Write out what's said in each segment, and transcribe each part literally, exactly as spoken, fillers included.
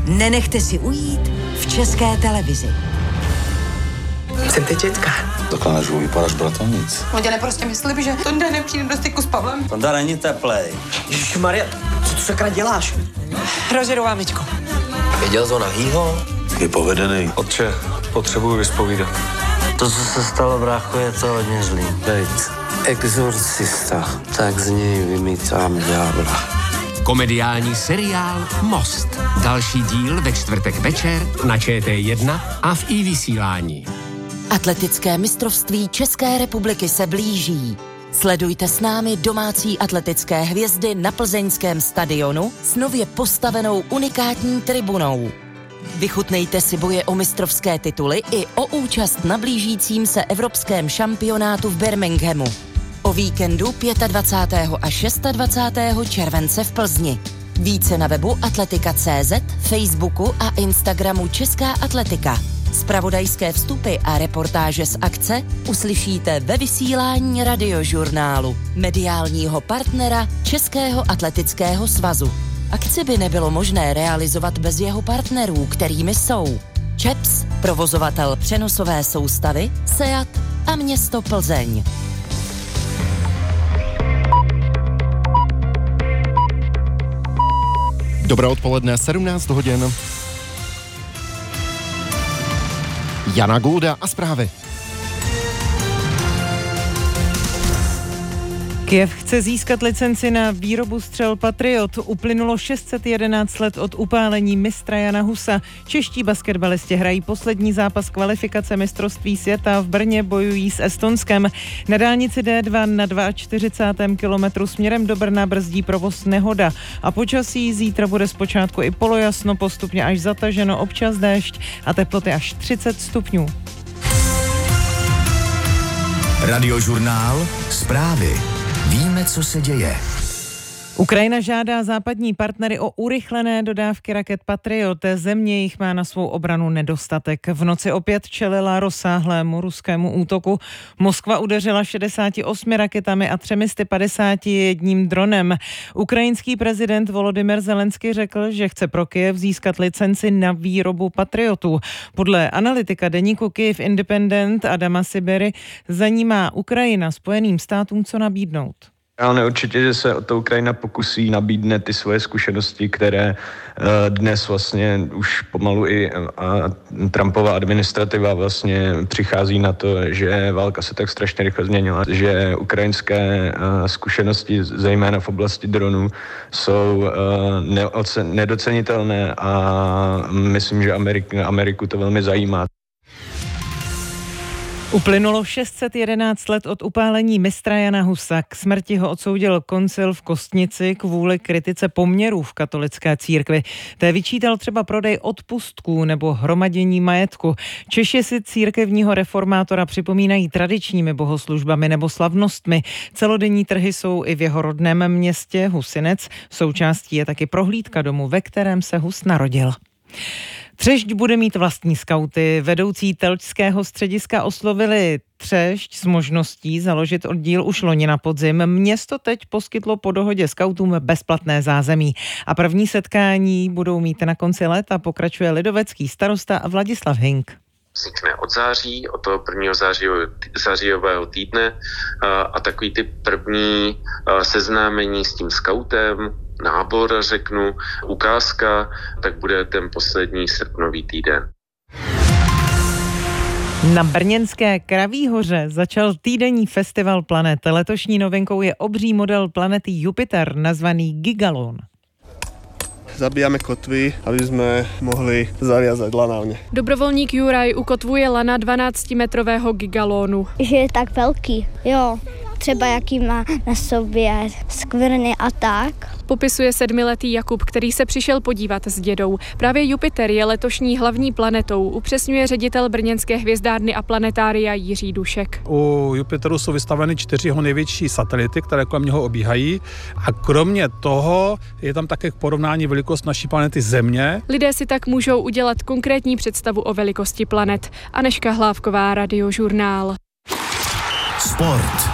nenechte si ujít v České televizi. Jsem teď dětka. Takhle nežiju, vypadáš bratranic. Oni prostě mysleli, že Tonda nepřijde do styku s Pavlem. Tonda není teplej. Ježišmarja, co tu sakra děláš? Rozjedu vámičko. Viděl jsi ho nahýho? Je povedený. Otče, potřebuji vyspovídat. To, co se stalo, brácho, je to hodně zlý. Bejt exorcista, tak z něj vymítám ďábla. Komediální seriál Most. Další díl ve čtvrtek večer na Č T jedna a v iVysílání. Atletické mistrovství České republiky se blíží. Sledujte s námi domácí atletické hvězdy na plzeňském stadionu s nově postavenou unikátní tribunou. Vychutnejte si boje o mistrovské tituly i o účast na blížícím se evropském šampionátu v Birminghamu. O víkendu dvacátého pátého a dvacátého šestého července v Plzni. Více na webu atletika tečka cé zet, Facebooku a Instagramu Česká atletika. Zpravodajské vstupy a reportáže z akce uslyšíte ve vysílání Radiožurnálu, mediálního partnera Českého atletického svazu. Akci by nebylo možné realizovat bez jeho partnerů, kterými jsou ČEPS, provozovatel přenosové soustavy, SEAT a město Plzeň. Dobré odpoledne, sedmnáct hodin. Jana Gulda a zprávy. Kyjev chce získat licenci na výrobu střel Patriot. Uplynulo šest set jedenáct let od upálení mistra Jana Husa. Čeští basketbalisti hrají poslední zápas kvalifikace mistrovství světa. V Brně bojují s Estonskem. Na dálnici D dva na čtyřicátém druhém kilometru směrem do Brna brzdí provoz nehoda. A počasí zítra bude zpočátku i polojasno, postupně až zataženo, občas déšť a teploty až třicet stupňů. Radiožurnál, zprávy. Víme, co se děje. Ukrajina žádá západní partnery o urychlené dodávky raket Patriot. Země jich má na svou obranu nedostatek. V noci opět čelila rozsáhlému ruskému útoku. Moskva udeřila šedesát osm raketami a tři sta padesát jedna dronem. Ukrajinský prezident Volodymyr Zelenský řekl, že chce pro Kyjev získat licenci na výrobu Patriotů. Podle analytika deníku Kyiv Independent Adama Sibery za ní má Ukrajina Spojeným státům co nabídnout. Ale určitě, že se o to Ukrajina pokusí nabídne ty svoje zkušenosti, které dnes vlastně už pomalu i Trumpova administrativa vlastně přichází na to, že válka se tak strašně rychle změnila, že ukrajinské zkušenosti, zejména v oblasti dronů, jsou nedocenitelné a myslím, že Ameriku, Ameriku to velmi zajímá. Uplynulo šest set jedenáct let od upálení mistra Jana Husa. K smrti ho odsoudil koncil v Kostnici kvůli kritice poměrů v katolické církvi. Té vyčítal třeba prodej odpustků nebo hromadění majetku. Češi si církevního reformátora připomínají tradičními bohoslužbami nebo slavnostmi. Celodenní trhy jsou i v jeho rodném městě Husinec. Součástí je taky prohlídka domu, ve kterém se Hus narodil. Třešť bude mít vlastní skauty. Vedoucí telčského střediska oslovili Třešť s možností založit oddíl už loni na podzim. Město teď poskytlo po dohodě skautům bezplatné zázemí. A první setkání budou mít na konci léta, pokračuje lidovecký starosta Vladislav Hink. Vznikne od září, od toho prvního zářijového týdne a takový ty první seznámení s tím skautem, nábor, řeknu, ukázka, tak bude ten poslední srpnový týden. Na brněnské Kraví hoře začal týdenní festival planet. Letošní novinkou je obří model planety Jupiter, nazvaný Gigalon. Zabíjame kotvy, aby jsme mohli zaviazať lanávne. Dobrovolník Juraj ukotvuje lana dvanáctimetrového gigalónu. Že je tak velký, jo. Třeba jaký má na sobě skvrny a tak. Popisuje sedmiletý Jakub, který se přišel podívat s dědou. Právě Jupiter je letošní hlavní planetou, upřesňuje ředitel brněnské hvězdárny a planetária Jiří Dušek. U Jupiteru jsou vystaveny čtyři jeho největší satelity, které kolem něho obíhají. A kromě toho je tam také k porovnání velikost naší planety Země. Lidé si tak můžou udělat konkrétní představu o velikosti planet. Anežka Hlávková, Radiožurnál. Sport.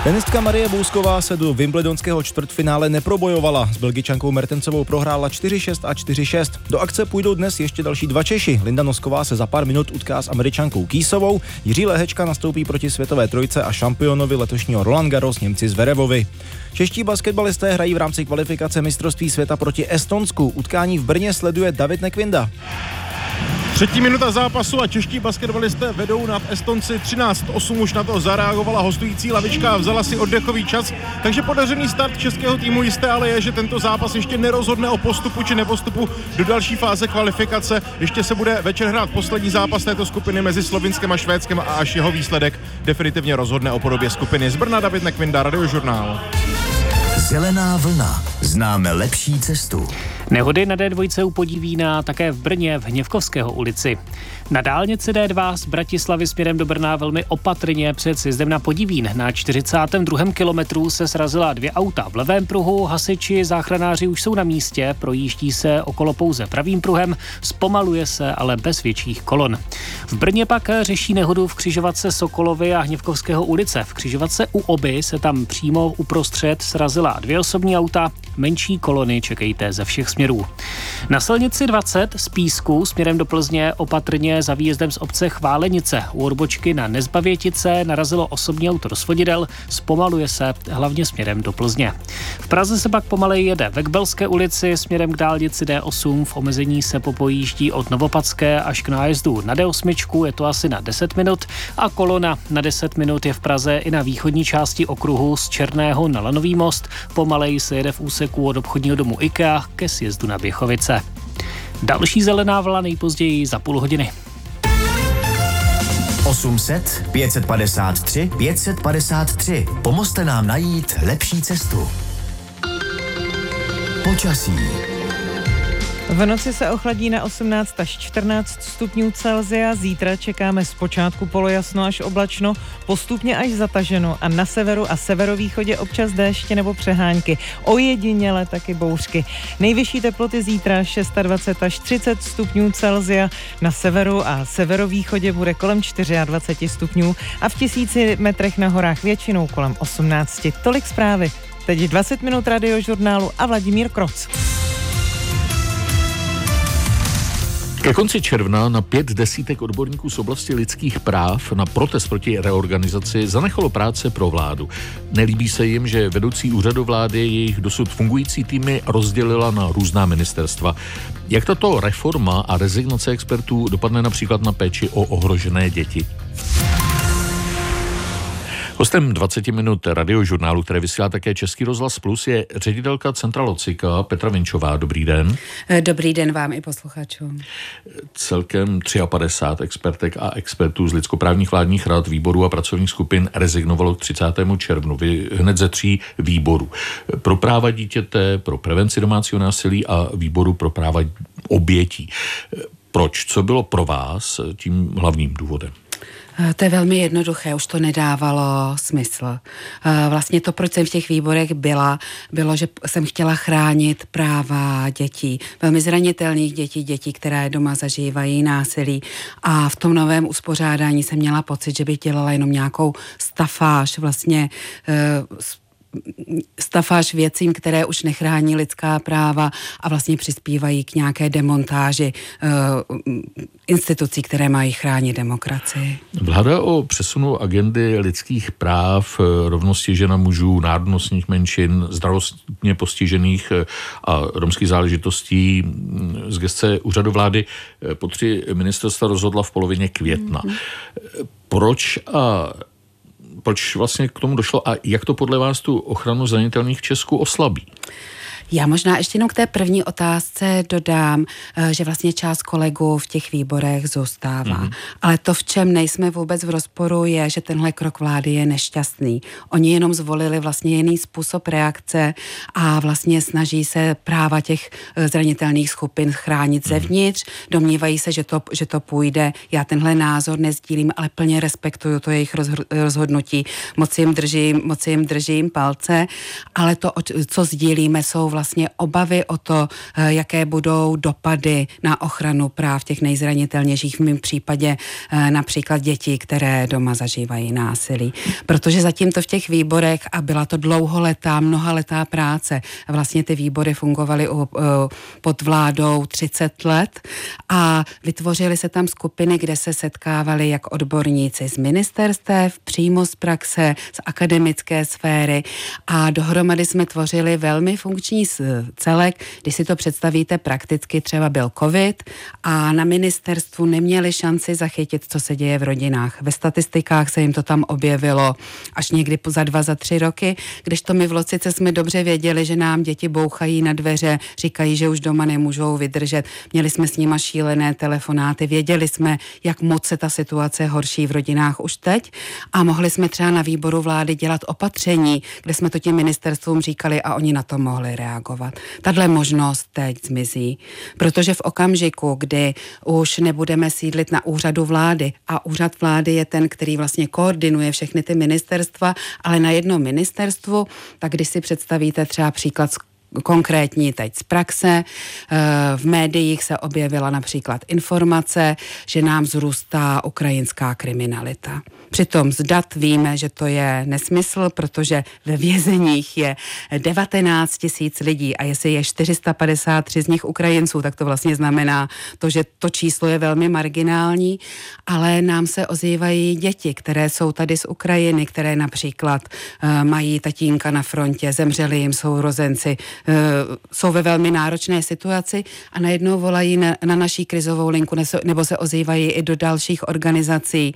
Tenistka Marie Bousková se do wimbledonského čtvrtfinále neprobojovala. S Belgičankou Mertensovou prohrála čtyři šest a čtyři šest. Do akce půjdou dnes ještě další dva Češi. Linda Nosková se za pár minut utká s Američankou Kýsovou, Jiří Lehečka nastoupí proti světové trojce a šampionovi letošního Roland Garros Němci Zverevovi. Čeští basketbalisté hrají v rámci kvalifikace mistrovství světa proti Estonsku. Utkání v Brně sleduje David Nekvinda. Třetí minuta zápasu a čeští basketbalisté vedou nad Estonci třináct osm, už na to zareagovala hostující lavička a vzala si oddechový čas, takže podařený start českého týmu jisté ale je, že tento zápas ještě nerozhodne o postupu či nepostupu do další fáze kvalifikace. Ještě se bude večer hrát poslední zápas této skupiny mezi Slovinskem a Švédskem a až jeho výsledek definitivně rozhodne o podobě skupiny. Z Brna David Nekvinda, Radiožurnál. Zelená vlna. Známe lepší cestu. Nehody na dé dva u Podívína, také v Brně v Hněvkovského ulici. Na dálnici dé dva z Bratislavy směrem do Brna velmi opatrně před sjezdem na Podívín. Na čtyřicátém druhém kilometru se srazila dvě auta v levém pruhu, hasiči, záchranáři už jsou na místě, projíždí se okolo pouze pravým pruhem, zpomaluje se, ale bez větších kolon. V Brně pak řeší nehodu v křižovatce Sokolovy a Hněvkovského ulice. V křižovatce u Oby se tam přímo uprostřed srazila dvě osobní auta, menší kolony čekejte ze všech směrů. Na silnici dvacet z Písku směrem do Plzně opatrně za výjezdem z obce Chválenice. U odbočky na Nezbavětice narazilo osobní auto do svodidel, zpomaluje se hlavně směrem do Plzně. V Praze se pak pomaleji jede ve Kbelské ulici směrem k dálnici dé osm. V omezení se popojíždí od Novopadské až k nájezdu na dé osm, je to asi na deset minut a kolona na deset minut je v Praze i na východní části okruhu z Černého na Lanový most. Pomaleji se jede v úseku od obchodního domu IKEA ke sjezdu na Běchovice. Další zelená vlna nejpozději za půl hodiny. osm set pět set padesát tři pět set padesát tři. Pomozte nám najít lepší cestu. Počasí. V noci se ochladí na osmnáct až čtrnáct stupňů Celsia, zítra čekáme zpočátku polojasno až oblačno, postupně až zataženo a na severu a severovýchodě občas déště nebo přehánky, ojediněle taky bouřky. Nejvyšší teploty zítra dvacet šest až třicet stupňů Celsia, na severu a severovýchodě bude kolem dvacet čtyři stupňů a v tisíci metrech na horách většinou kolem osmnáct. Tolik zprávy. Teď dvacet minut Radiožurnálu a Vladimír Kroc. Ke konci června na pět desítek odborníků z oblasti lidských práv na protest proti reorganizaci zanechalo práce pro vládu. Nelíbí se jim, že vedoucí úřadu vlády jejich dosud fungující týmy rozdělila na různá ministerstva. Jak tato reforma a rezignace expertů dopadne například na péči o ohrožené děti? Hostem dvacet minut Radiožurnálu, které vysílá také Český rozhlas Plus, je ředitelka Centra Locika Petra Vinčová. Dobrý den. Dobrý den vám i posluchačům. Celkem padesát tři expertek a expertů z lidskoprávních vládních rad, výborů a pracovních skupin rezignovalo k třicátému červnu. Vy hned ze tří výborů. Pro práva dítěte, pro prevenci domácího násilí a výboru pro práva obětí. Proč? Co bylo pro vás tím hlavním důvodem? To je velmi jednoduché, už to nedávalo smysl. Vlastně to, proč jsem v těch výborech byla, bylo, že jsem chtěla chránit práva dětí, velmi zranitelných dětí, dětí, které doma zažívají násilí. A v tom novém uspořádání jsem měla pocit, že bych dělala jenom nějakou stafáž, vlastně stafáž věcím, které už nechrání lidská práva a vlastně přispívají k nějaké demontáži uh, institucí, které mají chránit demokracii. Vláda o přesunu agendy lidských práv, rovnosti žen a mužů, národnostních menšin, zdravotně postižených a romských záležitostí z gesce úřadu vlády po tři ministerstva rozhodla v polovině května. Mm-hmm. Proč a Proč vlastně k tomu došlo a jak to podle vás tu ochranu zranitelných v Česku oslabí? Já možná ještě jenom k té první otázce dodám, že vlastně část kolegů v těch výborech zůstává. Mm. Ale to, v čem nejsme vůbec v rozporu, je, že tenhle krok vlády je nešťastný. Oni jenom zvolili vlastně jiný způsob reakce a vlastně snaží se práva těch zranitelných skupin chránit zevnitř. Domnívají se, že to, že to půjde. Já tenhle názor nezdílím, ale plně respektuju to jejich rozhodnutí. Moc jim držím, moc jim držím palce, ale to, co sdílíme, jsou vlastně obavy o to, jaké budou dopady na ochranu práv těch nejzranitelnějších, v mém případě například dětí, které doma zažívají násilí. Protože zatím to v těch výborech, a byla to dlouholetá, mnohaletá práce, vlastně ty výbory fungovaly u, pod vládou třicet let a vytvořily se tam skupiny, kde se setkávali jak odborníci z ministerstev, přímo z praxe, z akademické sféry a dohromady jsme tvořili velmi funkční celek. Když si to představíte prakticky, třeba byl covid a na ministerstvu neměli šanci zachytit, co se děje v rodinách. Ve statistikách se jim to tam objevilo až někdy za dva, za tři roky, když to my v Locice jsme dobře věděli, že nám děti bouchají na dveře, říkají, že už doma nemůžou vydržet. Měli jsme s nima šílené telefonáty, věděli jsme, jak moc se ta situace horší v rodinách už teď a mohli jsme třeba na výboru vlády dělat opatření, kde jsme to těm ministerstvům říkali a oni na to mohli reagovat. Tahle možnost teď zmizí, protože v okamžiku, kdy už nebudeme sídlit na úřadu vlády a úřad vlády je ten, který vlastně koordinuje všechny ty ministerstva, ale na jednom ministerstvu, tak když si představíte třeba příklad z konkrétní teď z praxe. V médiích se objevila například informace, že nám vzrůstá ukrajinská kriminalita. Přitom z dat víme, že to je nesmysl, protože ve vězeních je devatenáct tisíc lidí a jestli je čtyři sta padesát tři z nich Ukrajinců, tak to vlastně znamená to, že to číslo je velmi marginální, ale nám se ozývají děti, které jsou tady z Ukrajiny, které například uh, mají tatínka na frontě, zemřeli jim sourozenci, uh, jsou ve velmi náročné situaci a najednou volají na, na naší krizovou linku nebo se ozývají i do dalších organizací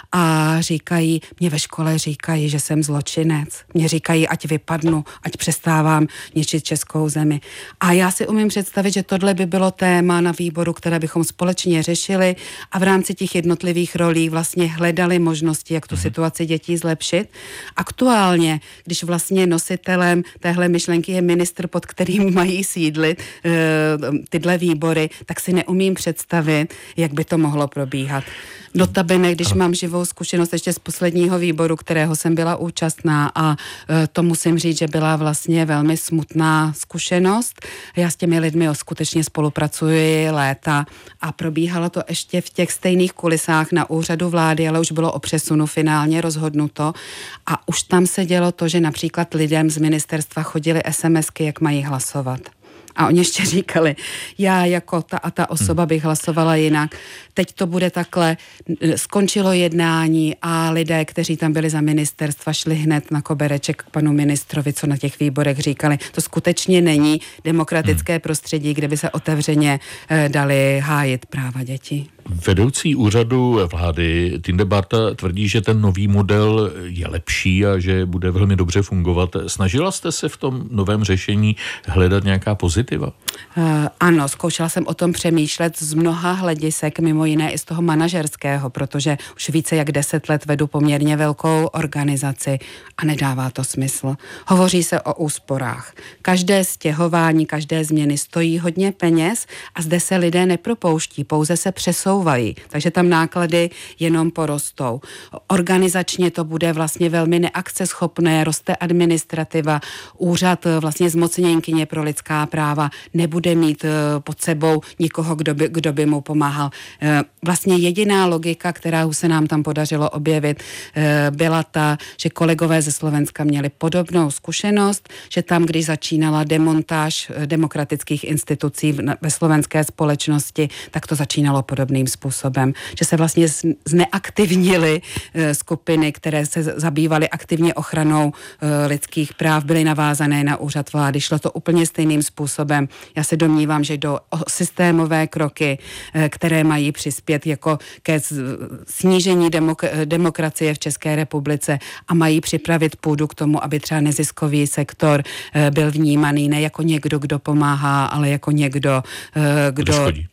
a říkají, mě ve škole říkají, že jsem zločinec. Mě říkají, ať vypadnu, ať přestávám ničit českou zemi. A já si umím představit, že tohle by bylo téma na výboru, které bychom společně řešili a v rámci těch jednotlivých rolí vlastně hledali možnosti, jak tu situaci dětí zlepšit. Aktuálně, když vlastně nositelem téhle myšlenky je ministr, pod kterým mají sídlit e, tyhle výbory, tak si neumím představit, jak by to mohlo probíhat. Notabene, když mám živou zkušenost ještě z posledního výboru, kterého jsem byla účastná a e, to musím říct, že byla vlastně velmi smutná zkušenost. Já s těmi lidmi skutečně spolupracuji léta a probíhalo to ještě v těch stejných kulisách na úřadu vlády, ale už bylo o přesunu finálně rozhodnuto a už tam se dělo to, že například lidem z ministerstva chodily SMSky, jak mají hlasovat. A oni ještě říkali, já jako ta a ta osoba bych hlasovala jinak. Teď to bude takhle, skončilo jednání a lidé, kteří tam byli za ministerstva, šli hned na kobereček k panu ministrovi, co na těch výborech říkali. To skutečně není demokratické prostředí, kde by se otevřeně eh, dali hájit práva dětí. Vedoucí úřadu vlády Tinde Bárta tvrdí, že ten nový model je lepší a že bude velmi dobře fungovat. Snažila jste se v tom novém řešení hledat nějaká pozitiva? Uh, ano, zkoušela jsem o tom přemýšlet z mnoha hledisek, mimo jiné i z toho manažerského, protože už více jak deset let vedu poměrně velkou organizaci a nedává to smysl. Hovoří se o úsporách. Každé stěhování, každé změny stojí hodně peněz a zde se lidé nepropouští, pouze se přesouvají, takže tam náklady jenom porostou. Organizačně to bude vlastně velmi neakceschopné, roste administrativa, úřad vlastně zmocněnkyně pro lidská práva nebude mít pod sebou nikoho, kdo by, kdo by mu pomáhal. Vlastně jediná logika, kterou se nám tam podařilo objevit, byla ta, že kolegové ze Slovenska měli podobnou zkušenost, že tam, když začínala demontáž demokratických institucí ve slovenské společnosti, tak to začínalo podobným způsobem, že se vlastně zneaktivnily skupiny, které se zabývaly aktivně ochranou lidských práv, byly navázané na úřad vlády. Šlo to úplně stejným způsobem. Já se domnívám, že jdou o systémové kroky, které mají přispět jako ke snížení demok- demokracie v České republice a mají připravit půdu k tomu, aby třeba neziskový sektor byl vnímaný ne jako někdo, kdo pomáhá, ale jako někdo, kdo...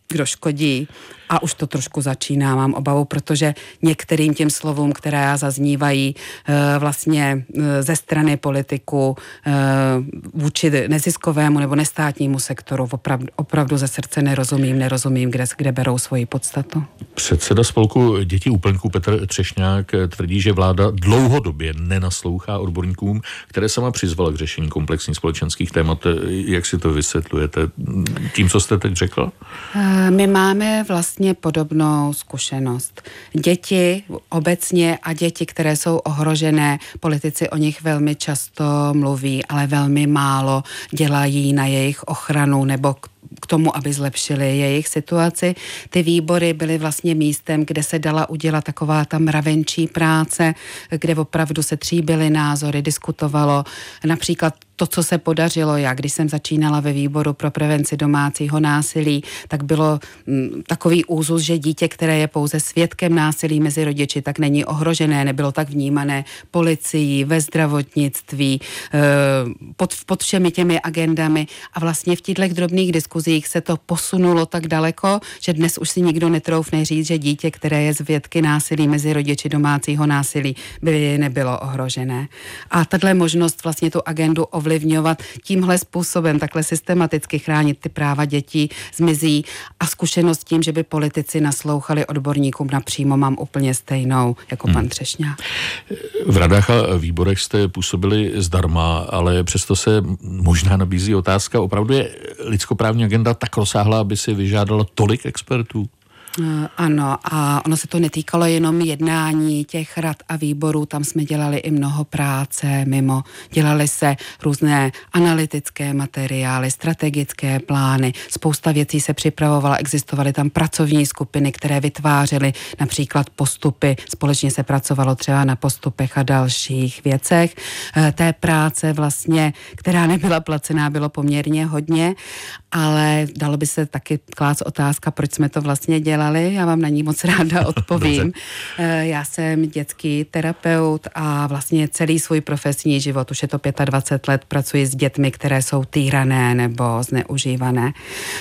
kdo škodí. A už to trošku začíná, mám obavu, protože některým těm slovům, které zaznívají vlastně ze strany politiků vůči neziskovému nebo nestátnímu sektoru, opravdu, opravdu ze srdce nerozumím, nerozumím, kde, kde berou svoji podstatu. Předseda spolku Děti úplňků Petr Třešňák tvrdí, že vláda dlouhodobě nenaslouchá odborníkům, které sama přizvala k řešení komplexních společenských témat. Jak si to vysvětlujete tím, co jste teď řekla? My máme vlastně podobnou zkušenost. Děti obecně a děti, které jsou ohrožené, politici o nich velmi často mluví, ale velmi málo dělají na jejich ochranu nebo k tomu, aby zlepšili jejich situaci. Ty výbory byly vlastně místem, kde se dala udělat taková ta mravenčí práce, kde opravdu se tříbily názory, diskutovalo. Například to, co se podařilo, já když jsem začínala ve výboru pro prevenci domácího násilí, tak bylo m, takový úzus, že dítě, které je pouze svědkem násilí mezi rodiči, tak není ohrožené, nebylo tak vnímané policií, ve zdravotnictví, e, pod, pod všemi těmi agendami a vlastně v těchto drobných diskuzích se to posunulo tak daleko, že dnes už si nikdo netroufne říct, že dítě, které je svědky násilí mezi rodiči domácího násilí, by nebylo ohrožené. A tato možnost vlastně tu agendu ovlivňovat tímhle způsobem, takhle systematicky chránit ty práva dětí zmizí a zkušenost tím, že by politici naslouchali odborníkům napřímo, mám úplně stejnou jako hmm. pan Třešňák. V radách a výborech jste působili zdarma, ale přesto se možná nabízí otázka, opravdu je lidskoprávní agenda tak rozsáhlá, aby si vyžádala tolik expertů? Ano, a ono se to netýkalo jenom jednání těch rad a výborů, tam jsme dělali i mnoho práce mimo. Dělali se různé analytické materiály, strategické plány, spousta věcí se připravovala, existovaly tam pracovní skupiny, které vytvářely například postupy, společně se pracovalo třeba na postupech a dalších věcech. Té práce vlastně, která nebyla placená, bylo poměrně hodně, ale dalo by se taky klást otázka, proč jsme to vlastně dělali. Já vám na ní moc ráda odpovím. Já jsem dětský terapeut a vlastně celý svůj profesní život, už je to dvacet pět let, pracuji s dětmi, které jsou týrané nebo zneužívané.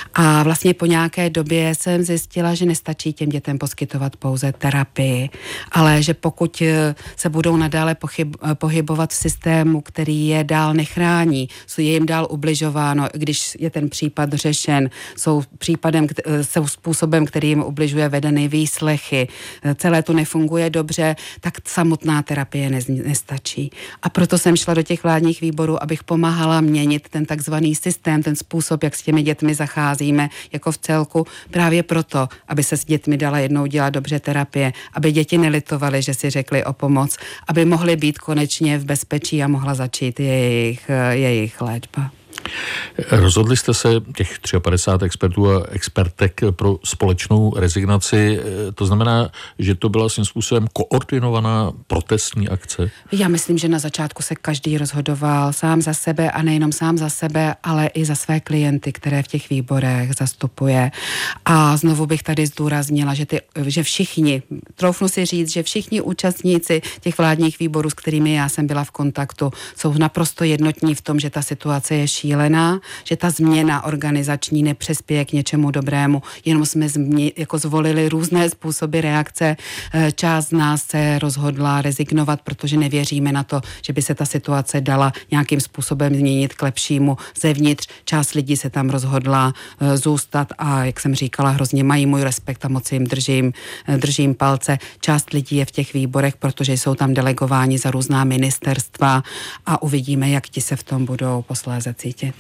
A vlastně po nějaké době jsem zjistila, že nestačí těm dětem poskytovat pouze terapii, ale že pokud se budou nadále pochyb, pohybovat v systému, který je dál nechrání, je jim dál ubližováno, když je ten případ řešen, jsou případem, jsou způsobem, který jim ubližuje, vedeny výslechy, celé to nefunguje dobře, tak samotná terapie nestačí. A proto jsem šla do těch vládních výborů, abych pomáhala měnit ten takzvaný systém, ten způsob, jak s těmi dětmi zacházíme jako v celku, právě proto, aby se s dětmi dala jednou dělat dobře terapie, aby děti nelitovaly, že si řekli o pomoc, aby mohly být konečně v bezpečí a mohla začít jejich, jejich léčba. Rozhodli jste se těch padesát tři expertů a expertek pro společnou rezignaci. To znamená, že to byla svým způsobem koordinovaná protestní akce? Já myslím, že na začátku se každý rozhodoval sám za sebe a nejenom sám za sebe, ale i za své klienty, které v těch výborech zastupuje. A znovu bych tady zdůraznila, že, ty, že všichni, troufnu si říct, že všichni účastníci těch vládních výborů, s kterými já jsem byla v kontaktu, jsou naprosto jednotní v tom, že ta situace je šílená, že ta změna organizační nepřespěje k něčemu dobrému, jenom jsme změ, jako zvolili různé způsoby reakce. Část z nás se rozhodla rezignovat, protože nevěříme na to, že by se ta situace dala nějakým způsobem změnit k lepšímu zevnitř. Část lidí se tam rozhodla zůstat a, jak jsem říkala, hrozně mají můj respekt a moc jim držím, držím palce. Část lidí je v těch výborech, protože jsou tam delegováni za různá ministerstva a uvidíme, jak ti se v tom budou posléze cítit.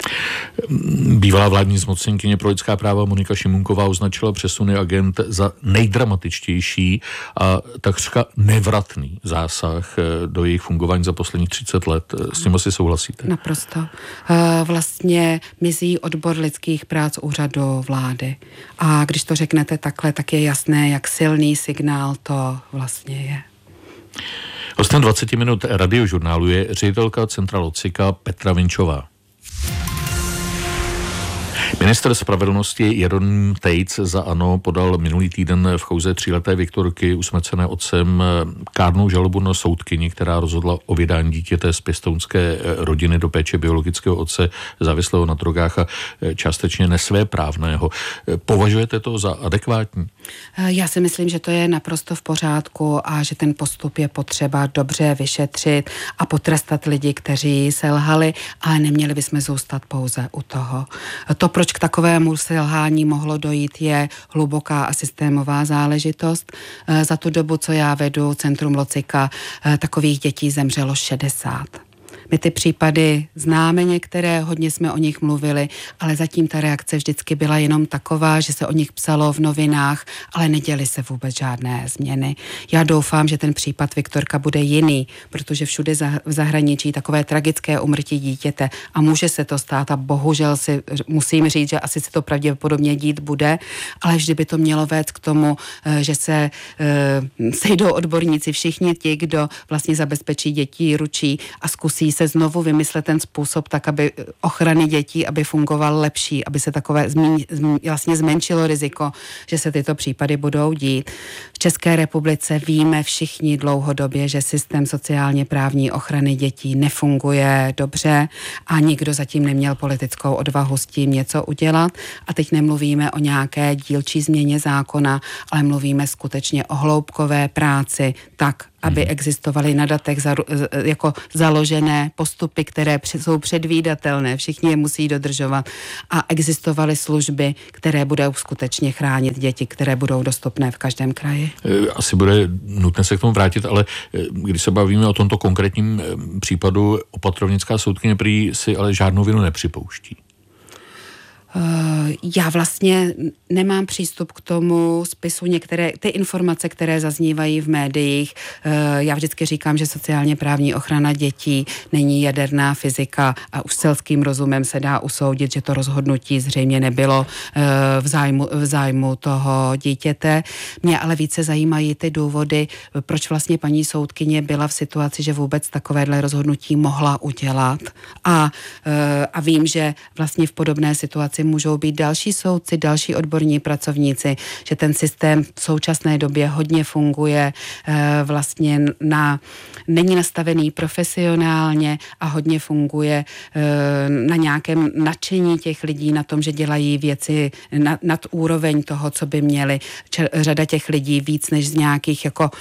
Bývalá vládní zmocněnkyně pro lidská práva Monika Šimunková označila přesuny agent za nejdramatičtější a takřka nevratný zásah do jejich fungování za posledních třicet let. S tím asi souhlasíte? Naprosto. Vlastně mizí odbor lidských prác úřadu vlády. A když to řeknete takhle, tak je jasné, jak silný signál to vlastně je. Hostem dvacet minut radiožurnálu je ředitelka Centra Locika Petra Vinčová. Ministr spravedlnosti Jeroným Tejc za ANO podal minulý týden v kauze tříleté Viktorky usmrcené otcem kárnou žalobu na soudkyni, která rozhodla o vydání dítěte z pěstounské rodiny do péče biologického otce závislého na drogách a částečně nesvéprávného. Považujete to za adekvátní? Já si myslím, že to je naprosto v pořádku a že ten postup je potřeba dobře vyšetřit a potrestat lidi, kteří selhali, ale neměli bychom zůstat pouze u toho. To, proč k takovému selhání mohlo dojít, je hluboká a systémová záležitost. Za tu dobu, co já vedu Centrum Locika, takových dětí zemřelo šedesát. My ty případy známe některé, hodně jsme o nich mluvili, ale zatím ta reakce vždycky byla jenom taková, že se o nich psalo v novinách, ale neděly se vůbec žádné změny. Já doufám, že ten případ Viktorka bude jiný, protože všude v zahraničí takové tragické umrtí dítěte a může se to stát a bohužel si musím říct, že asi se to pravděpodobně dít bude, ale vždy by to mělo vést k tomu, že se sejdou odborníci, všichni ti, kdo vlastně zabezpečí děti, ručí a zkusí se znovu vymyslet ten způsob tak, aby ochrany dětí, aby fungoval lepší, aby se takové zmíň, vlastně zmenšilo riziko, že se tyto případy budou dít. V České republice víme všichni dlouhodobě, že systém sociálně právní ochrany dětí nefunguje dobře a nikdo zatím neměl politickou odvahu s tím něco udělat. A teď nemluvíme o nějaké dílčí změně zákona, ale mluvíme skutečně o hloubkové práci tak, aby existovaly na datech za, jako založené postupy, které jsou předvídatelné, všichni je musí dodržovat a existovaly služby, které budou skutečně chránit děti, které budou dostupné v každém kraji. Asi bude nutné se k tomu vrátit, ale když se bavíme o tomto konkrétním případu, opatrovnická soudkyně prý si ale žádnou vinu nepřipouští. Já vlastně nemám přístup k tomu spisu, některé ty informace, které zaznívají v médiích. Já vždycky říkám, že sociálně právní ochrana dětí není jaderná fyzika a už selským rozumem se dá usoudit, že to rozhodnutí zřejmě nebylo v zájmu, v zájmu toho dítěte. Mě ale více zajímají ty důvody, proč vlastně paní soudkyně byla v situaci, že vůbec takovéhle rozhodnutí mohla udělat. A, a vím, že vlastně v podobné situaci můžou být další soudci, další odborní pracovníci, že ten systém v současné době hodně funguje, vlastně na, není nastavený profesionálně a hodně funguje na nějakém nadšení těch lidí, na tom, že dělají věci nad, nad úroveň toho, co by měli. Řada těch lidí víc než z nějakých jako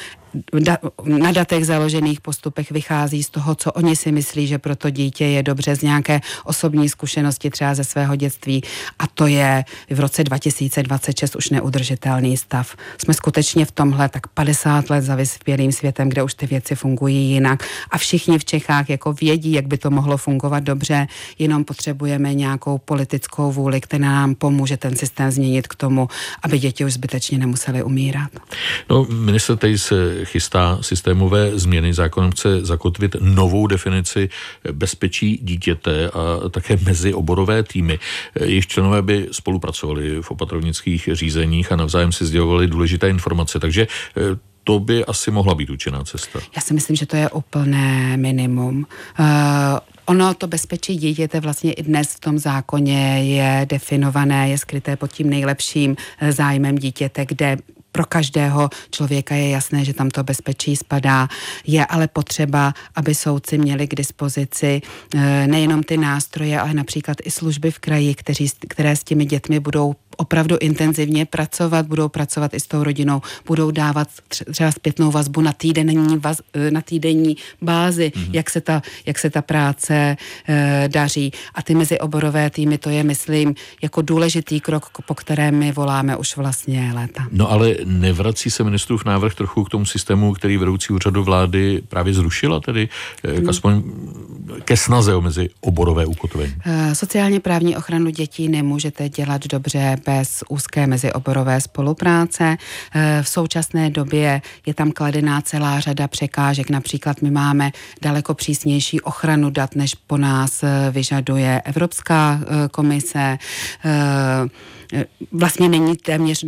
na datech založených postupech vychází z toho, co oni si myslí, že pro to dítě je dobře, z nějaké osobní zkušenosti třeba ze svého dětství a to je v roce dva tisíce dvacet šest už neudržitelný stav. Jsme skutečně v tomhle tak padesát let za vyspělým světem, kde už ty věci fungují jinak a všichni v Čechách jako vědí, jak by to mohlo fungovat dobře, jenom potřebujeme nějakou politickou vůli, která nám pomůže ten systém změnit k tomu, aby děti už zbytečně nemusely umírat. No, ministr Tejc chystá systémové změny. Zákonem chce zakotvit novou definici bezpečí dítěte a také mezioborové týmy. Jejich členové by spolupracovali v opatrovnických řízeních a navzájem si sdělovali důležité informace, takže to by asi mohla být účinná cesta. Já si myslím, že to je úplné minimum. Uh, Ono, to bezpečí dítěte vlastně i dnes v tom zákoně je definované, je skryté pod tím nejlepším zájmem dítěte, kde pro každého člověka je jasné, že tam to bezpečí spadá. Je ale potřeba, aby soudci měli k dispozici nejenom ty nástroje, ale například i služby v kraji, kteří, které s těmi dětmi budou opravdu intenzivně pracovat, budou pracovat i s tou rodinou, budou dávat třeba zpětnou vazbu na týdenní, vaz, na týdenní bázi, mm-hmm. jak, se ta, jak se ta práce e, daří. A ty mezioborové týmy, to je, myslím, jako důležitý krok, po kterém my voláme už vlastně léta. No ale nevrací se ministrův návrh trochu k tomu systému, který vedoucí úřadu vlády právě zrušila, tedy mm. aspoň ke snaze o mezioborové ukotvení? E, sociálně právní ochranu dětí nemůžete dělat dobře bez úzké mezioborové spolupráce. V současné době je tam kladená celá řada překážek. Například my máme daleko přísnější ochranu dat, než po nás vyžaduje Evropská komise. vlastně není téměř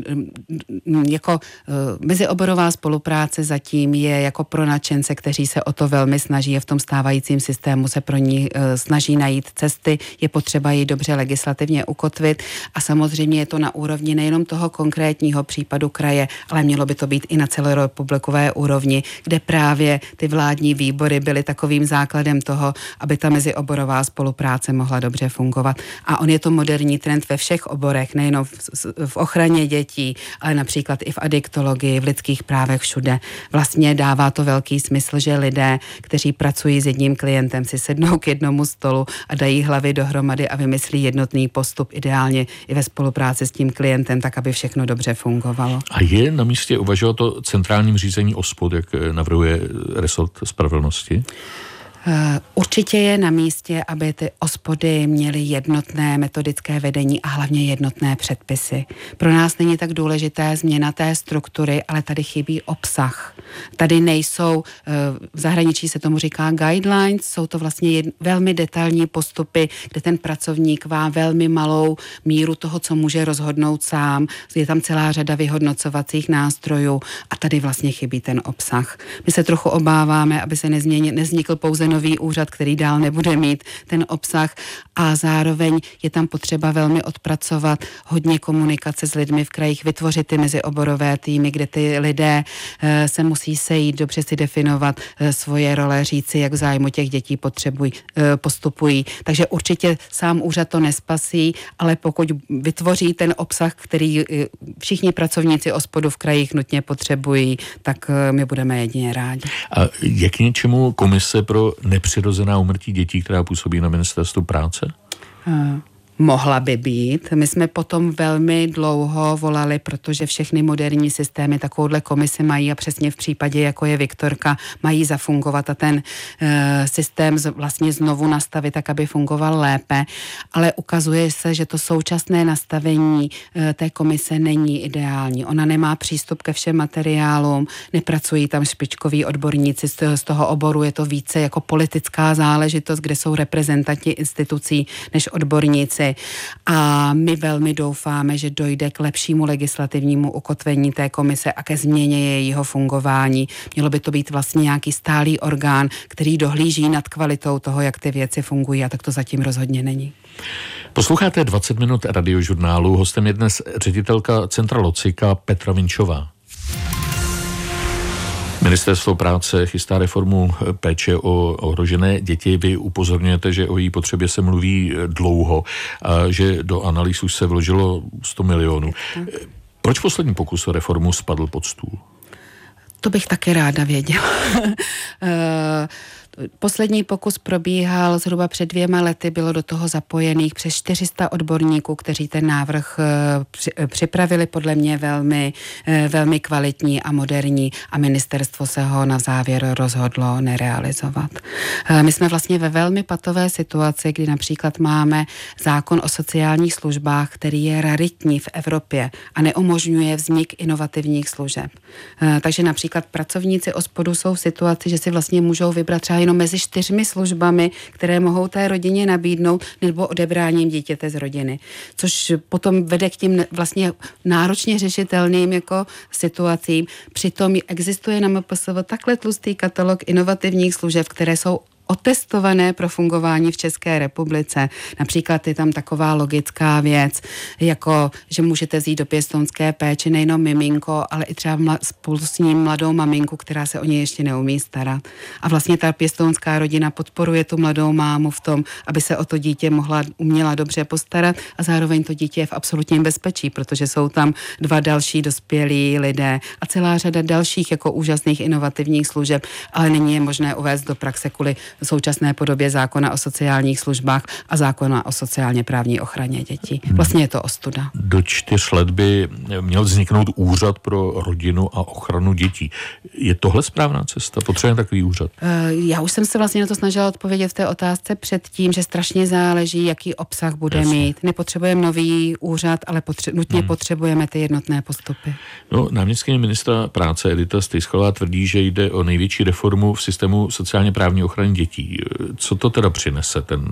jako mezioborová spolupráce zatím je jako pro nadšence, kteří se o to velmi snaží a v tom stávajícím systému se pro ní snaží najít cesty, je potřeba ji dobře legislativně ukotvit a samozřejmě je to na úrovni nejenom toho konkrétního případu kraje, ale mělo by to být i na celorepublikové úrovni, kde právě ty vládní výbory byly takovým základem toho, aby ta mezioborová spolupráce mohla dobře fungovat. A on je to moderní trend ve všech oborech, nejenom v, v ochraně dětí, ale například i v adiktologii, v lidských právech, všude. Vlastně dává to velký smysl, že lidé, kteří pracují s jedním klientem, si sednou k jednomu stolu a dají hlavy dohromady a vymyslí jednotný postup, ideálně i ve spolupráci s tím klientem, tak aby všechno dobře fungovalo. A je na místě uvažovat o centrálním řízení OSPOD, jak navrhuje resort spravedlnosti? Určitě je na místě, aby ty OSPODy měly jednotné metodické vedení a hlavně jednotné předpisy. Pro nás není tak důležité změna té struktury, ale tady chybí obsah. Tady nejsou, v zahraničí se tomu říká guidelines, jsou to vlastně jed, velmi detailní postupy, kde ten pracovník má velmi malou míru toho, co může rozhodnout sám. Je tam celá řada vyhodnocovacích nástrojů a tady vlastně chybí ten obsah. My se trochu obáváme, aby se nezměnil, neznikl pouze nový úřad, který dál nebude mít ten obsah a zároveň je tam potřeba velmi odpracovat hodně komunikace s lidmi v krajích, vytvořit ty mezioborové týmy, kde ty lidé e, se musí sejít, dobře si definovat e, svoje role, říci, jak v zájmu těch dětí potřebují, e, postupují. Takže určitě sám úřad to nespasí, ale pokud vytvoří ten obsah, který e, všichni pracovníci OSPODu v krajích nutně potřebují, tak e, my budeme jedině rádi. A je k něčemu komise pro nepřirozená úmrtí dětí, která působí na ministerstvu práce? Uh. Mohla by být. My jsme potom velmi dlouho volali, protože všechny moderní systémy takovouhle komisi mají a přesně v případě, jako je Viktorka, mají zafungovat a ten e, systém z, vlastně znovu nastavit, tak aby fungoval lépe. Ale ukazuje se, že to současné nastavení e, té komise není ideální. Ona nemá přístup ke všem materiálům, nepracují tam špičkoví odborníci z, z toho oboru, je to více jako politická záležitost, kde jsou reprezentanti institucí než odborníci. A my velmi doufáme, že dojde k lepšímu legislativnímu ukotvení té komise a ke změně jejího fungování. Mělo by to být vlastně nějaký stálý orgán, který dohlíží nad kvalitou toho, jak ty věci fungují, a tak to zatím rozhodně není. Posloucháte dvacet minut radiožurnálu. Hostem je dnes ředitelka Centra Locika Petra Vinčová. Ministerstvo práce chystá reformu péče o ohrožené děti. Vy upozorňujete, že o její potřebě se mluví dlouho a že do analýz už se vložilo sto milionů. Proč poslední pokus o reformu spadl pod stůl? To bych taky ráda věděla. Poslední pokus probíhal zhruba před dvěma lety, bylo do toho zapojených přes čtyři sta odborníků, kteří ten návrh připravili, podle mě velmi, velmi kvalitní a moderní, a ministerstvo se ho na závěr rozhodlo nerealizovat. My jsme vlastně ve velmi patové situaci, kdy například máme zákon o sociálních službách, který je raritní v Evropě a neumožňuje vznik inovativních služeb. Takže například pracovníci OSPODu jsou v situaci, že si vlastně můžou vybrat třeba jenom mezi čtyřmi službami, které mohou té rodině nabídnout, nebo odebráním dítěte z rodiny. Což potom vede k tím vlastně náročně řešitelným jako situacím. Přitom existuje na M P S V takhle tlustý katalog inovativních služeb, které jsou otestované pro fungování v České republice. Například je tam taková logická věc, jako že můžete vzít do pěstounské péče nejenom miminko, ale i třeba mla, spolu s ním mladou maminku, která se o něj ještě neumí starat. A vlastně ta pěstounská rodina podporuje tu mladou mámu v tom, aby se o to dítě mohla, uměla dobře postarat, a zároveň to dítě je v absolutním bezpečí, protože jsou tam dva další dospělí lidé a celá řada dalších jako úžasných inovativních služeb, ale není je možné uvést do praxe kvůli v současné podobě zákona o sociálních službách a zákona o sociálně právní ochraně dětí. Vlastně je to ostuda. Do čtyř let by měl vzniknout úřad pro rodinu a ochranu dětí. Je tohle správná cesta? Potřebujeme takový úřad? Já už jsem se vlastně na to snažila odpovědět v té otázce předtím, že strašně záleží, jaký obsah bude Jasně. mít. Nepotřebujeme nový úřad, ale potře- nutně hmm. potřebujeme ty jednotné postupy. No, náměstkyně ministra práce Edita Stejskalová tvrdí, že jde o největší reformu v systému sociálně právní ochrany dětí dětí. Co to teda přinese, ten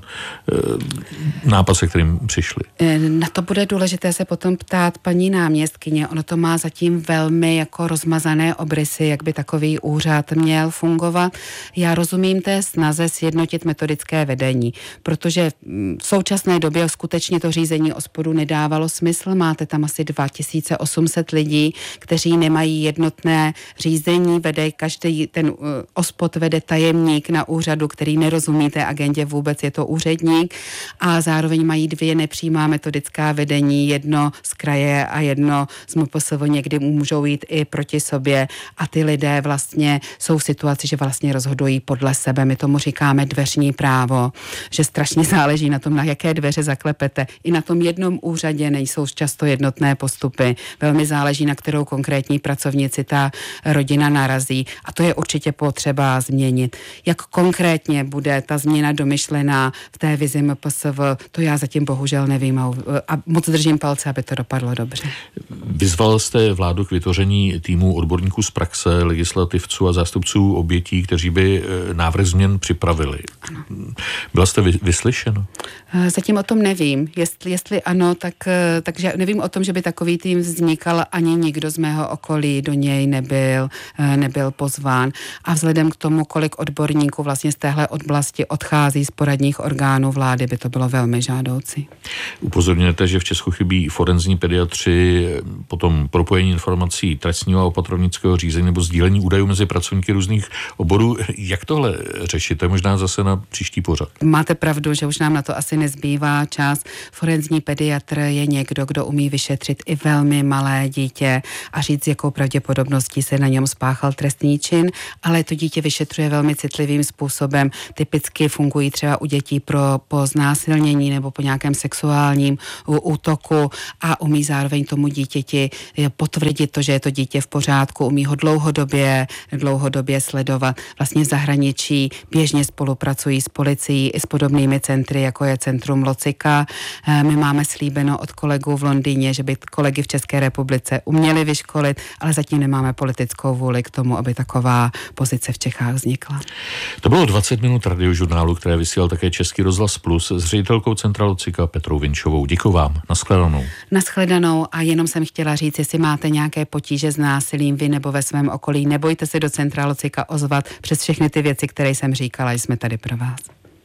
nápad, se kterým přišli? Na to bude důležité se potom ptát paní náměstkyně. Ono to má zatím velmi jako rozmazané obrysy, jak by takový úřad měl fungovat. Já rozumím té snaze sjednotit metodické vedení, protože v současné době skutečně to řízení OSPODu nedávalo smysl. Máte tam asi dva tisíce osm set lidí, kteří nemají jednotné řízení, vede každý ten OSPOD vede tajemník na úřadu, který nerozumí té agendě vůbec, je to úředník, a zároveň mají dvě nepřímá metodická vedení, jedno z kraje a jedno z M P S V, někdy můžou jít i proti sobě a ty lidé vlastně jsou v situaci, že vlastně rozhodují podle sebe. My tomu říkáme dveřní právo, že strašně záleží na tom, na jaké dveře zaklepete. I na tom jednom úřadě nejsou často jednotné postupy. Velmi záleží, na kterou konkrétní pracovnici ta rodina narazí a to je určitě potřeba změnit. Jak konkrétně bude ta změna domyšlená v té vizi M P S V, to já zatím bohužel nevím a moc držím palce, aby to dopadlo dobře. Vyzval jste vládu k vytvoření týmu odborníků z praxe, legislativců a zástupců obětí, kteří by návrh změn připravili. Ano. Byla jste vy, vyslyšena? Zatím o tom nevím. Jestli, jestli ano, tak, takže nevím o tom, že by takový tým vznikal, ani nikdo z mého okolí do něj nebyl, nebyl pozván. A vzhledem k tomu, kolik odborníků vlastně z téhle oblasti odchází z poradních orgánů vlády, by to bylo velmi žádoucí. Upozorňujete, že v Česku chybí forenzní pediatři, potom propojení informací trestního a opatrovnického řízení nebo sdílení údajů mezi pracovníky různých oborů. Jak tohle řešit? To je možná zase na příští pořad. Máte pravdu, že už nám na to asi nezbývá čas. Forenzní pediatr je někdo, kdo umí vyšetřit i velmi malé dítě a říct, jakou pravděpodobností se na něm spáchal trestný čin, ale to dítě vyšetřuje velmi citlivým způsobem. Typicky fungují třeba u dětí pro, po znásilnění nebo po nějakém sexuálním útoku a umí zároveň tomu dítěti potvrdit to, že je to dítě v pořádku, umí ho dlouhodobě, dlouhodobě sledovat. Vlastně v zahraničí běžně spolupracují s policií i s podobnými centry, jako je Centrum Locika. My máme slíbeno od kolegů v Londýně, že by kolegy v České republice uměli vyškolit, ale zatím nemáme politickou vůli k tomu, aby taková pozice v Čechách vznikla. To bylo dvacet minut radiožurnálu, které vysílal také Český rozhlas Plus s ředitelkou Centra Locika Petrou Vinčovou. Děkuji vám. Naschledanou. Naschledanou a jenom jsem chtěla říct, jestli máte nějaké potíže s násilím vy nebo ve svém okolí, nebojte se do Centra Locika ozvat přes všechny ty věci, které jsem říkala, jsme tady pro vás.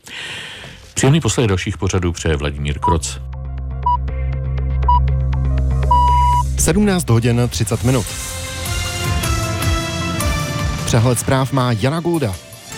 Příjemný poslech dalších pořadů přeje Vladimír Kroc. sedmnáct hodin třicet minut. Přehled zpráv má Jana Gulda.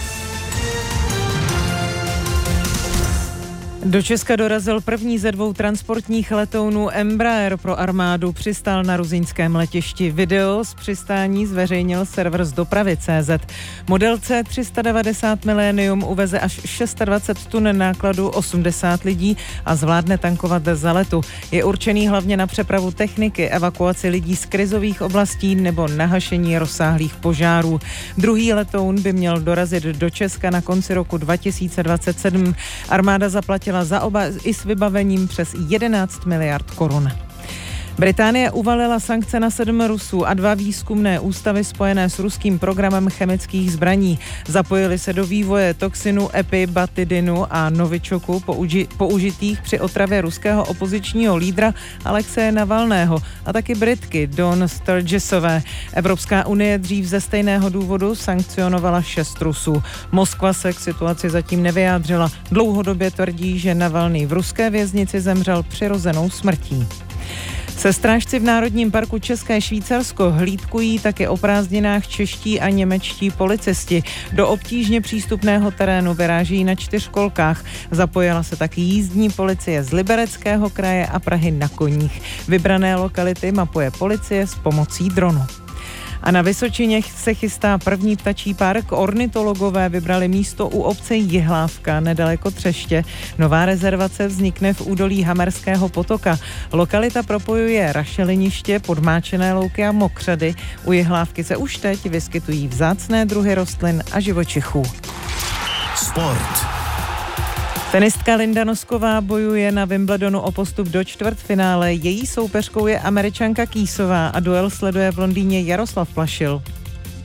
Do Česka dorazil první ze dvou transportních letounů Embraer pro armádu, přistál na ruzyňském letišti. Video z přistání zveřejnil server z dopravy tečka cé zet. Model C tři sta devadesát Millennium uveze až dvacet šest tun nákladu, osmdesát lidí a zvládne tankovat za letu. Je určený hlavně na přepravu techniky, evakuaci lidí z krizových oblastí nebo na hašení rozsáhlých požárů. Druhý letoun by měl dorazit do Česka na konci roku dva tisíce dvacet sedm. Armáda zaplatila za oba i s vybavením přes jedenáct miliard korun. Británie uvalila sankce na sedm Rusů a dva výzkumné ústavy spojené s ruským programem chemických zbraní. Zapojili se do vývoje toxinu epibatidinu a novičoku použi- použitých při otravě ruského opozičního lídra Alexeje Navalného a taky Britky Dawn Sturgisové. Evropská unie dřív ze stejného důvodu sankcionovala šest Rusů. Moskva se k situaci zatím nevyjádřila. Dlouhodobě tvrdí, že Navalný v ruské věznici zemřel přirozenou smrtí. Se strážci v Národním parku České Švýcarsko hlídkují také o prázdninách čeští a němečtí policisti. Do obtížně přístupného terénu vyráží na čtyřkolkách. Zapojila se taky jízdní policie z Libereckého kraje a Prahy na koních. Vybrané lokality mapuje policie s pomocí dronu. A na Vysočině se chystá první ptačí park. Ornitologové vybrali místo u obce Jihlávka nedaleko Třeště. Nová rezervace vznikne v údolí Hamerského potoka. Lokalita propojuje rašeliniště, podmáčené louky a mokřady. U Jihlávky se už teď vyskytují vzácné druhy rostlin a živočichů. Sport. Tenistka Linda Nosková bojuje na Wimbledonu o postup do čtvrtfinále. Její soupeřkou je Američanka Kýsová a duel sleduje v Londýně Jaroslav Plašil.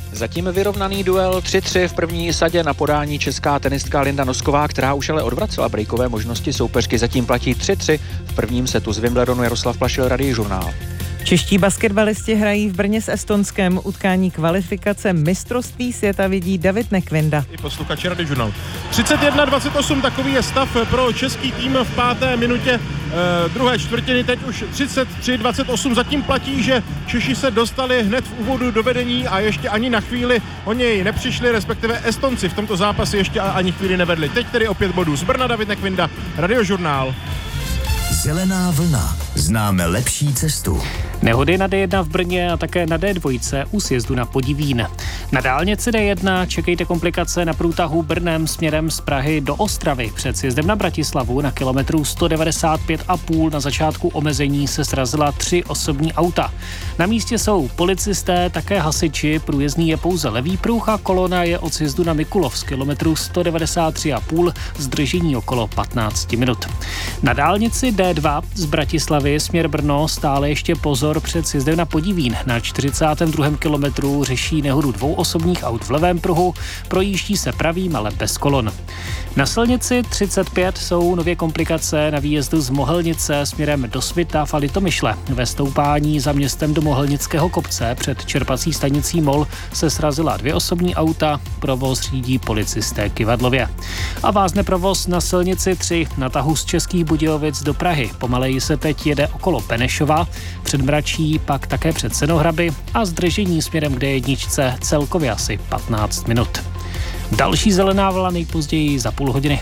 Zatím vyrovnaný duel tři tři v první sadě na podání česká tenistka Linda Nosková, která už ale odvracela breakové možnosti soupeřky. Zatím platí tři tři v prvním setu. Z Wimbledonu Jaroslav Plašil, Radiožurnál. Čeští basketbalisti hrají v Brně s Estonskem. Utkání kvalifikace mistrovství světa vidí David Nekvinda. I posluchači Radiožurnál. třicet jedna dvacet osm, takový je stav pro český tým v páté minutě eh, druhé čtvrtiny. Teď už třicet tři dvacet osm. Zatím platí, že Češi se dostali hned v úvodu do vedení a ještě ani na chvíli o něj nepřišli, respektive Estonci v tomto zápase ještě ani chvíli nevedli. Teď tedy opět bodů. Z Brna David Nekvinda, Radiožurnál. Zelená vlna. Známe lepší cestu. Nehody na D jedna v Brně a také na D dva u sjezdu na Podivín. Na dálnici D jedna čekejte komplikace na průtahu Brnem směrem z Prahy do Ostravy. Před sjezdem na Bratislavu na kilometru sto devadesát pět a půl na začátku omezení se srazila tři osobní auta. Na místě jsou policisté, také hasiči, průjezdný je pouze levý pruh a kolona je od sjezdu na Mikulov z kilometru sto devadesát tři a půl, zdržení okolo patnáct minut. Na dálnici D dva z Bratislavy směr Brno stále ještě pozor před sjezdem na Podivín. Na čtyřicátém druhém kilometru řeší nehodu dvou osobních aut v levém pruhu, projíždí se pravým, ale bez kolon. Na silnici třicet pět jsou nově komplikace na výjezdu z Mohelnice směrem do Svitav a Litomyšle. Ve stoupání za městem do Mohelnického kopce před čerpací stanicí Mol se srazila dvě osobní auta, provoz řídí policisté Kyvadlově. A vázne provoz na silnici tři na tahu z Českých Budějovic do Prahy. Pomaleji se teď jede okolo Benešova, před Mračí, pak také před Senohraby a zdržení směrem k D jedna celkově asi patnáct minut. Další zelená vlna nejpozději za půl hodiny.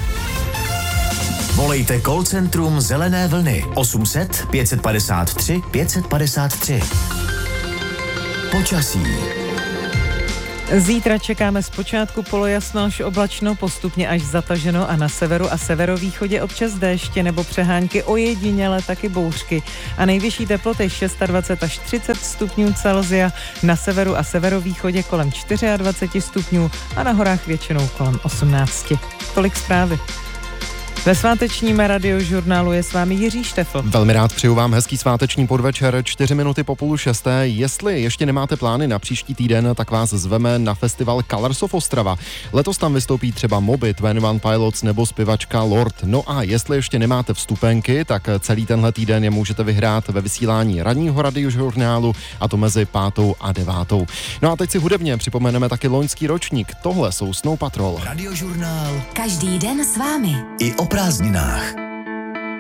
Volejte call centrum Zelené vlny osm set pět padesát tři pět padesát tři. Počasí. Zítra čekáme zpočátku polojasno až oblačno, postupně až zataženo a na severu a severovýchodě občas déště nebo přehánky, ojediněle taky bouřky. A nejvyšší teploty dvacet šest až třicet stupňů Celsia, na severu a severovýchodě kolem dvacet čtyři stupňů a na horách většinou kolem osmnáct. Tolik zprávy. Ve svátečním Radiožurnálu je s vámi Jiří Štefl. Velmi rád přeju vám hezký sváteční podvečer, čtyři minuty po půl šesté. Jestli ještě nemáte plány na příští týden, tak vás zveme na festival Colors of Ostrava. Letos tam vystoupí třeba Moby, dvacet jedna Pilots nebo zpěvačka Lord. No a jestli ještě nemáte vstupenky, tak celý tenhle týden je můžete vyhrát ve vysílání ranního Radiožurnálu, a to mezi pátou a devátou. No a teď si hudebně připomeneme taky loňský ročník. Tohle jsou Snow Patrol. Radiožurnál. Každý den s vámi. I o prázdninách.